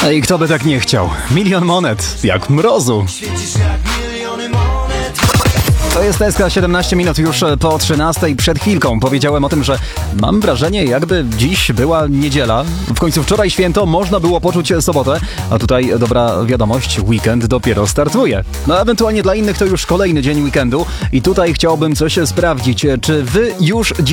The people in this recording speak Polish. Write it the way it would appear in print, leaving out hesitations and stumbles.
I kto by tak nie chciał? Milion monet, jak mrozu. To jest SK 17 minut już po 13. Przed chwilką powiedziałem o tym, że mam wrażenie, jakby dziś była niedziela. W końcu wczoraj święto, można było poczuć sobotę, a tutaj dobra wiadomość, weekend dopiero startuje. No ewentualnie dla innych to już kolejny dzień weekendu i tutaj chciałbym coś sprawdzić. Czy wy już